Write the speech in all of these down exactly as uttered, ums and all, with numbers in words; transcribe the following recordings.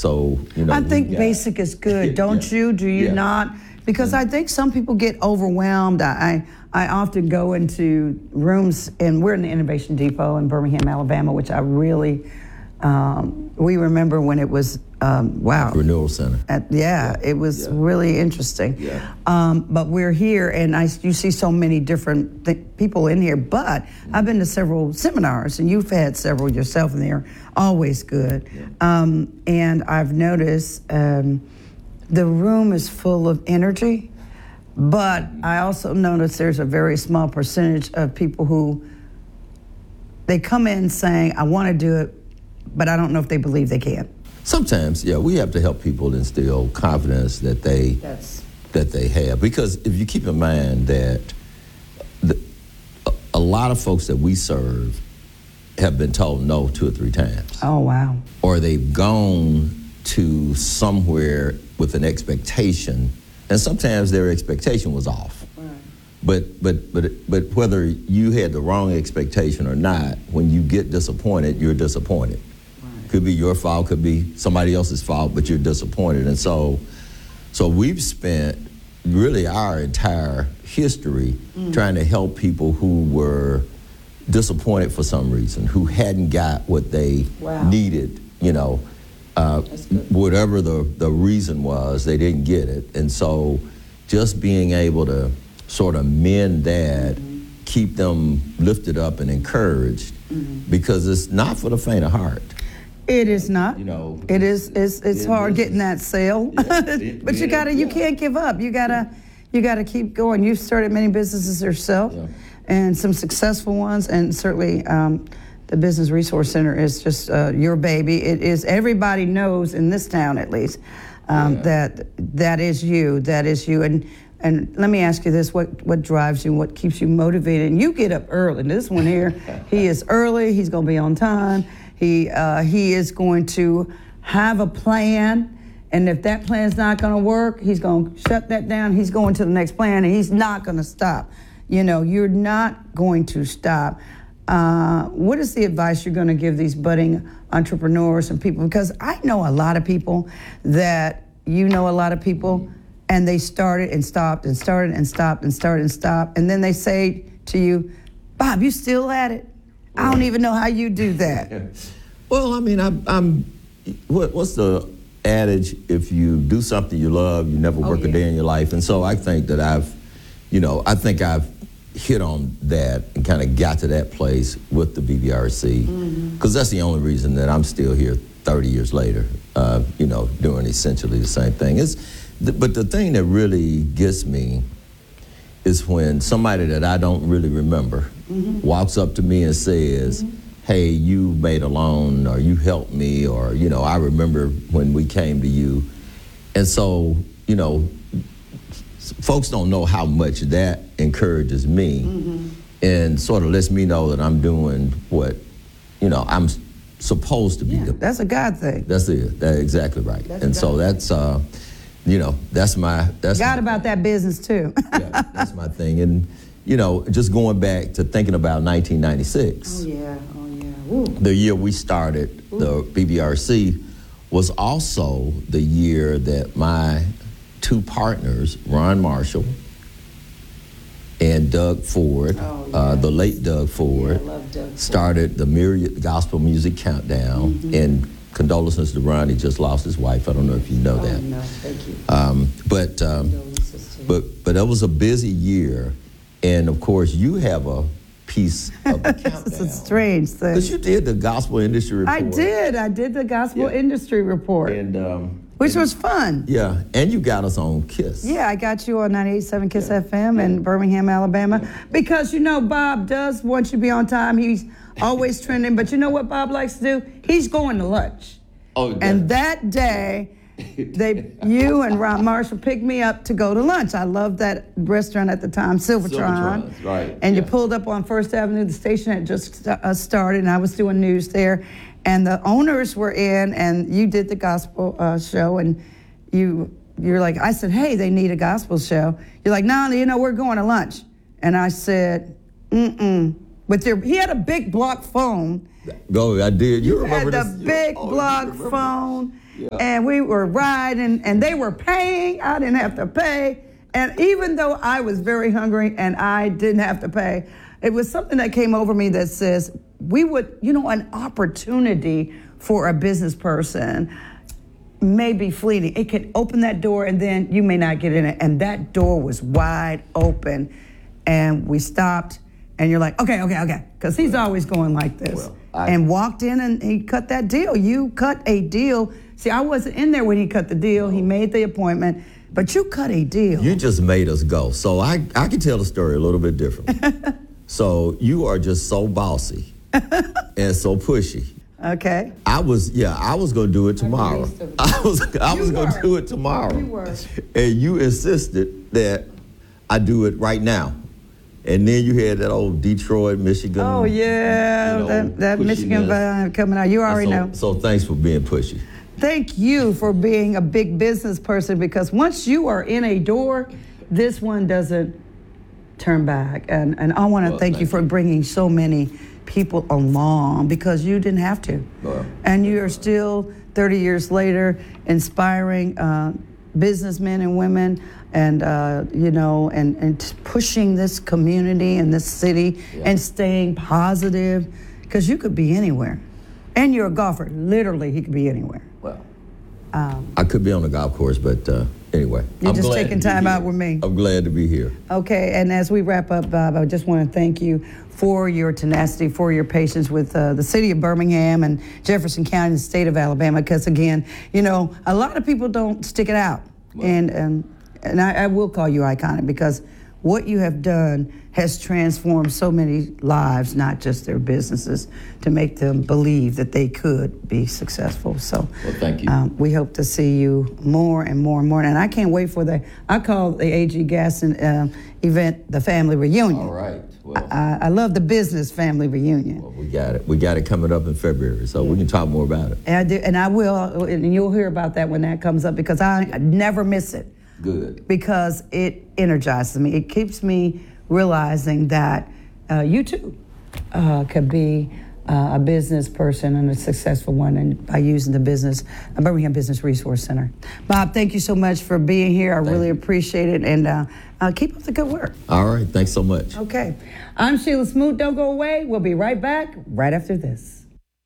So, you know. I think got, basic is good, don't yeah, you? Do you yeah. not? Because I think some people get overwhelmed. I, I I often go into rooms, and we're in the Innovation Depot in Birmingham, Alabama, which I really, um, we remember when it was, um, wow. Renewal Center. At, yeah, yeah, it was yeah. really interesting. Yeah. Um, but we're here, and I, you see so many different th- people in here. But mm-hmm. I've been to several seminars, and you've had several yourself, and they're always good. Yeah. Um, and I've noticed um, the room is full of energy, but I also notice there's a very small percentage of people who, they come in saying, I want to do it, but I don't know if they believe they can. Sometimes, yeah, we have to help people instill confidence that they That's... that they have. Because if you keep in mind that the, a lot of folks that we serve have been told no two or three times. Oh, wow. Or they've gone to somewhere with an expectation, and sometimes their expectation was off. Right. But but but but whether you had the wrong expectation or not, when you get disappointed, you're disappointed. Right. Could be your fault, could be somebody else's fault, but you're disappointed. And so so we've spent really our entire history mm. trying to help people who were disappointed for some reason, who hadn't got what they wow. needed, you know. Uh, whatever the, the reason was, they didn't get it. And so just being able to sort of mend that, mm-hmm. keep them lifted up and encouraged, mm-hmm. because it's not for the faint of heart. It is not. You know, it is. It's, it's hard getting that sale, yeah, it, but you gotta. You yeah. can't give up. You gotta. You gotta keep going. You've started many businesses yourself, yeah. and some successful ones, and certainly. Um, The Business Resource Center is just uh, your baby. It is, everybody knows in this town at least, um, yeah. that that is you, that is you. And and let me ask you this, what, what drives you, what keeps you motivated? And you get up early. This one here, he is early, he's gonna be on time. He, uh, he is going to have a plan, and if that plan's not gonna work, he's gonna shut that down, he's going to the next plan, and he's not gonna stop. You know, you're not going to stop. Uh, what is the advice you're going to give these budding entrepreneurs and people? Because I know a lot of people that you know a lot of people, and they started and stopped and started and stopped and started and stopped, and then they say to you, Bob, you still at it? I don't even know how you do that. Well, I mean, I'm, I'm what, what's the adage? If you do something you love, you never work oh, yeah. a day in your life. And so I think that I've, you know, I think I've hit on that and kind of got to that place with the B B R C, because mm-hmm. that's the only reason that I'm still here thirty years later, uh, you know, doing essentially the same thing. It's, th- but the thing that really gets me is when somebody that I don't really remember mm-hmm. walks up to me and says, mm-hmm. hey, you made a loan, or you helped me, or, you know, I remember when we came to you. And so, you know, folks don't know how much that encourages me mm-hmm. and sort of lets me know that I'm doing what, you know, I'm supposed to be yeah, doing. That's a God thing. That's it. That's exactly right. That's and so that's, uh, you know, that's my... that's God my about thing. That business, too. Yeah, that's my thing. And, you know, just going back to thinking about nineteen ninety-six. Oh, yeah. Oh, yeah. Woo. The year we started Ooh. the B B R C was also the year that my two partners, Ron Marshall and Doug Ford, oh, yes. uh, the late Doug Ford, yeah, I love Doug started the Myriad Gospel Music Countdown. Mm-hmm. And condolences to Ron, he just lost his wife. I don't know if you know oh, that. No, thank you. Um, but, um, but, but it was a busy year. And of course, you have a piece of the countdown. It's a strange thing. Because you did the Gospel Industry Report. I did. I did the Gospel yeah. Industry Report. And... Um, Which was fun. Yeah, and you got us on KISS. Yeah, I got you on ninety-eight point seven KISS yeah. F M in Birmingham, Alabama. Yeah. Because, you know, Bob does want you to be on time. He's always trending. But you know what Bob likes to do? He's going to lunch. Oh, and that day, they, you and Ron Marshall picked me up to go to lunch. I loved that restaurant at the time, Silvertron. Silvertron, right. And yeah. you pulled up on First Avenue. The station had just uh, started, and I was doing news there. And the owners were in, and you did the gospel uh, show, and you, you're like, I said, hey, they need a gospel show. You're like, no, you know, we're going to lunch. And I said, mm-mm. With your, he had a big block phone. Go, I did. You, you remember had the this? big oh, block phone. Yeah. And we were riding, and they were paying. I didn't have to pay. And even though I was very hungry and I didn't have to pay, it was something that came over me that says we would, you know, an opportunity for a business person may be fleeting. It could open that door and then you may not get in it. And that door was wide open. And we stopped and you're like, okay, okay, okay. Because he's always going like this. Well, I, and walked in and he cut that deal. You cut a deal. See, I wasn't in there when he cut the deal. He made the appointment. But you cut a deal. You just made us go. So I, I can tell the story a little bit different. So you are just so bossy and so pushy. Okay. I was, yeah, I was going to do it tomorrow. I was I was going to do it tomorrow. You were. And you insisted that I do it right now. And then you had that old Detroit, Michigan. Oh, yeah, you know, that, that Michigan vibe coming out. You already so, know. So thanks for being pushy. Thank you for being a big business person, because once you are in a door, this one doesn't turn back. And, and I want to well, thank, thank you for you. bringing so many people along, because you didn't have to. Well, and you are still, thirty years later, inspiring uh, businessmen and women, and uh, you know, and, and pushing this community and this city, yeah. and staying positive, because you could be anywhere. And you're a golfer. Literally, he could be anywhere. Well, Um, I could be on the golf course, but uh, anyway. You're I'm just glad taking to be time here. out with me. I'm glad to be here. Okay, and as we wrap up, Bob, I just want to thank you for your tenacity, for your patience with uh, the city of Birmingham and Jefferson County and the state of Alabama, because again, you know, a lot of people don't stick it out. Well, and and, and I, I will call you iconic, because what you have done has transformed so many lives, not just their businesses, to make them believe that they could be successful. So well, thank you. Um, we hope to see you more and more and more. And I can't wait for the, I call the A G Gaston uh, event the family reunion. All right. Well, I, I love the business family reunion. well, we got it. We got it coming up in February, so we can talk more about it. And I, do, and I will, and you'll hear about that when that comes up, because I, I never miss it. Good. Because it energizes me. It keeps me realizing that uh, you too uh, could be uh, a business person and a successful one, and by using the business, uh, Birmingham Business Resource Center. Bob, thank you so much for being here. I Thank really you. appreciate it, and uh, uh, keep up the good work. All right. Thanks so much. Okay. I'm Sheila Smoot. Don't go away. We'll be right back right after this.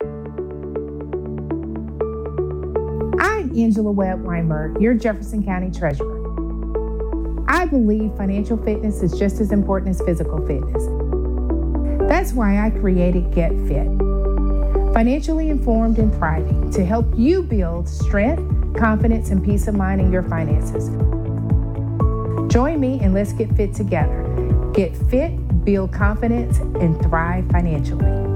I'm Angela Webb Weinberg, your Jefferson County Treasurer. I believe financial fitness is just as important as physical fitness. That's why I created Get Fit, financially informed and thriving, to help you build strength, confidence, and peace of mind in your finances. Join me and let's get fit together. Get fit, build confidence, and thrive financially.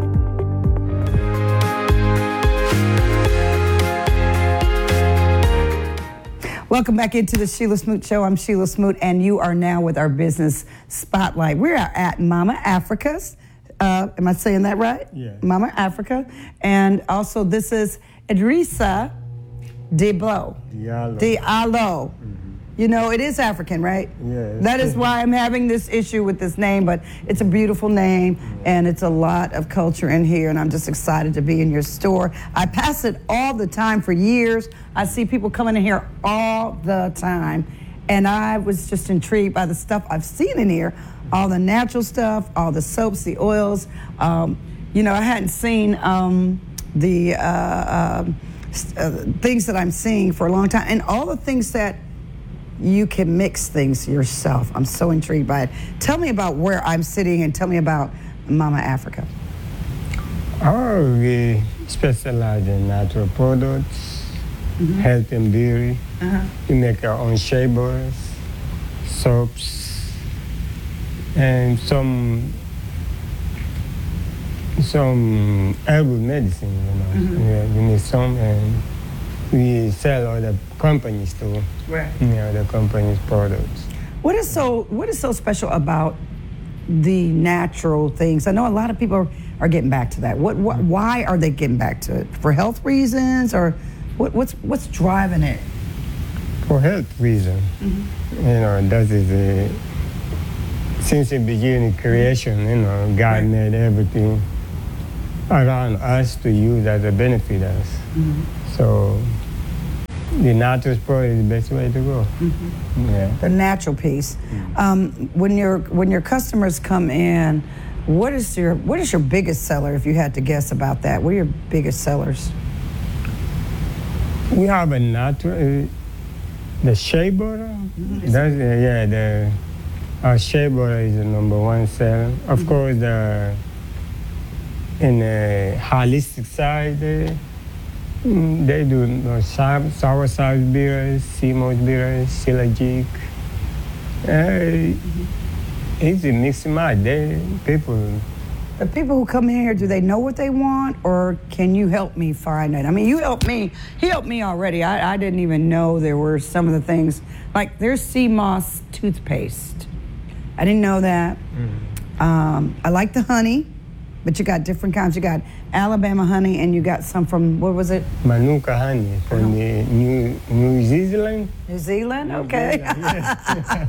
Welcome back into the Sheila Smoot Show. I'm Sheila Smoot, and you are now with our business spotlight. We're at Mama Africa's. Uh, am I saying that right? Yeah. Mama Africa. And also, this is Idrissa Diallo. Diallo. Diallo. Mm-hmm. You know, it is African, right? Yes. That is why I'm having this issue with this name, but it's a beautiful name, and it's a lot of culture in here, and I'm just excited to be in your store. I pass it all the time for years. I see people coming in here all the time, and I was just intrigued by the stuff I've seen in here, all the natural stuff, all the soaps, the oils. Um, you know, I hadn't seen um, the uh, uh, uh, things that I'm seeing for a long time, and all the things that you can mix things yourself. I'm so intrigued by it. Tell me about where I'm sitting, and tell me about Mama Africa. Oh, we specialize in natural products, mm-hmm. health and beauty. Uh-huh. We make our own shea butters, soaps, and some some herbal medicine, you know. Mm-hmm. Yeah, we need some, and we sell other companies too. Right. Yeah, the company's products. What is so What is so special about the natural things? I know a lot of people are, are getting back to that. What, what? Why are they getting back to it? For health reasons, or what, what's what's driving it? For health reasons. Mm-hmm. You know, that is a, since the beginning creation, you know, God right. made everything around us to use as a benefit us. Mm-hmm. So the natural product is the best way to go. Mm-hmm. Yeah. The natural piece. Mm-hmm. Um, when your when your customers come in, what is your what is your biggest seller? If you had to guess about that, what are your biggest sellers? We have a natural, uh, the shea butter. Mm-hmm. That's uh, yeah the our shea butter is the number one seller. Of mm-hmm. course, the in the holistic side. Uh, They do you know, sour, sour sauce beers, sea moss beers, Shilajik. Uh, it's a mix and match. They, people. The people who come in here, do they know what they want, or can you help me find it? I mean, you helped me. He helped me already. I, I didn't even know there were some of the things. Like, there's sea moss toothpaste. I didn't know that. Mm. Um, I like the honey. But you got different kinds. You got Alabama honey, and you got some from, what was it? Manuka honey from the New New Zealand. New Zealand, okay. Yeah,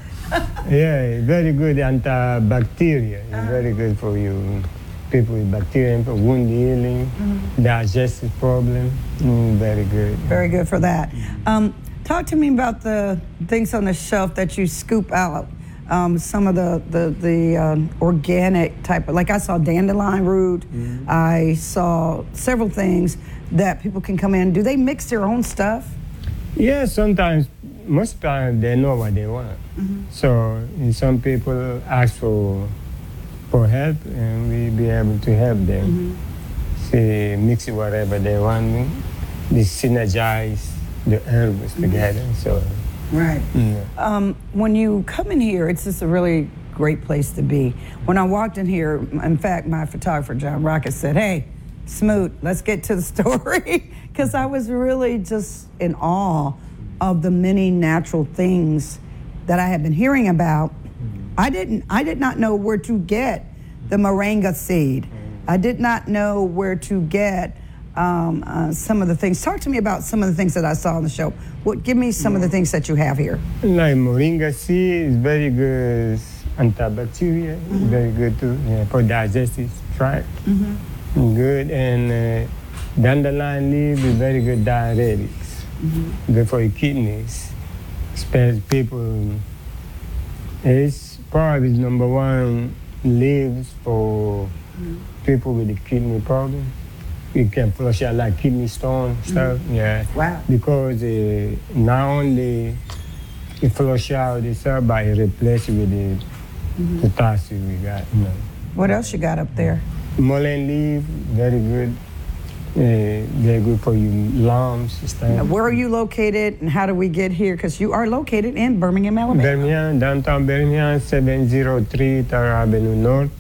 yeah, very good antibacterial. It's very good for you. People with bacteria, wound healing, mm-hmm. digestive problem. Mm, very good. Very good for that. Um, talk to me about the things on the shelf that you scoop out. Um, some of the the, the uh, organic type of, like I saw dandelion root. Mm-hmm. I saw several things that people can come in. Do they mix their own stuff? Yeah, sometimes, most times they know what they want. Mm-hmm. So and some people ask for for help, and we be able to help them. Mm-hmm. See, mix it whatever they want. They synergize the herbs mm-hmm. together. So. Right. Yeah. Um, when you come in here, it's just a really great place to be. When I walked in here, in fact, my photographer, John Rocket, said, hey, Smoot, let's get to the story. Because I was really just in awe of the many natural things that I had been hearing about. I didn't, I did not know where to get the moringa seed. I did not know where to get Um, uh, some of the things. Talk to me about some of the things that I saw on the show. What? Give me some of the things that you have here. Like moringa seed is very good antibacterial, mm-hmm. very good too, yeah, for digestive tract. Mm-hmm. Good, and uh, dandelion leaf is very good diuretics. Mm-hmm. Good for your kidneys. Especially people, it's probably number one leaves for mm-hmm. people with the kidney problem. You can flush out like kidney stone stuff, mm-hmm. yeah. Wow. Because uh, not only it flush out the stuff, but it replace it with the mm-hmm. potassium we got. You know. What else you got up there? Mullein leaf, very good. Uh, very good for your lungs. Stuff. Now, where are you located, and how do we get here? Because you are located in Birmingham, Alabama. Birmingham, downtown Birmingham, seven oh three Tara Avenue North,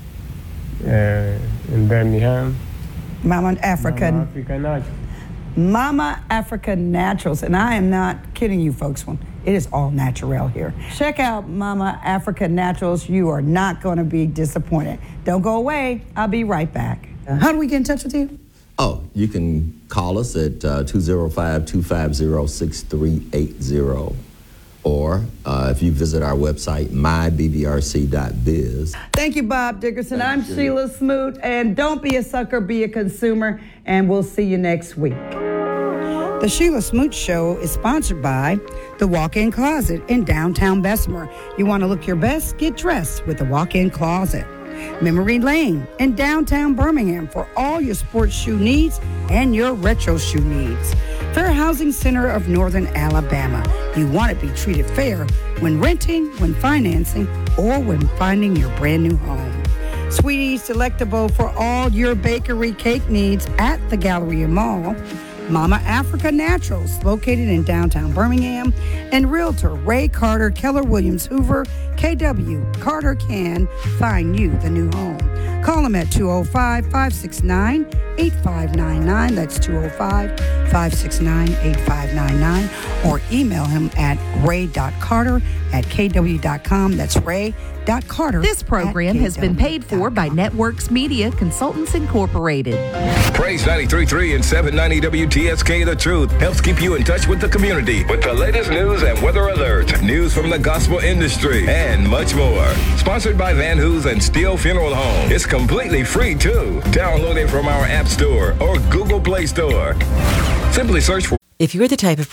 uh, in Birmingham. Mama Africa. Mama Africa Naturals. Mama Africa Naturals. And I am not kidding you, folks. It is all natural here. Check out Mama Africa Naturals. You are not going to be disappointed. Don't go away. I'll be right back. How do we get in touch with you? Oh, you can call us at uh, two oh five, two five oh, six three eight oh. Or uh, if you visit our website, my b b r c dot biz. Thank you, Bob Dickerson. Thank I'm you. Sheila Smoot, and don't be a sucker, be a consumer, and we'll see you next week. The Sheila Smoot Show is sponsored by The Walk-In Closet in downtown Bessemer. You want to look your best? Get dressed with The Walk-In Closet. Memory Lane in downtown Birmingham for all your sports shoe needs and your retro shoe needs. Fair Housing Center of Northern Alabama. You want to be treated fair when renting, when financing, or when finding your brand new home. Sweetie's Delectable for all your bakery cake needs at the Galleria Mall. Mama Africa Naturals, located in downtown Birmingham, and Realtor Ray Carter Keller Williams Hoover, K W Carter can find you the new home. Call him at two oh five, five six nine, eight five nine nine. That's two oh five, five six nine, eight five nine nine. Or email him at ray dot carter at k w dot com. That's ray dot carter. This program has been paid for by Networks Media Consultants Incorporated. Praise ninety-three point three and seven ninety W T S K The Truth helps keep you in touch with the community with the latest news and weather alerts, news from the gospel industry, and much more. Sponsored by Van Hoos and Steele Funeral Home. It's completely free, too. Download it from our App Store or Google Play Store. Simply search for... If you're the type of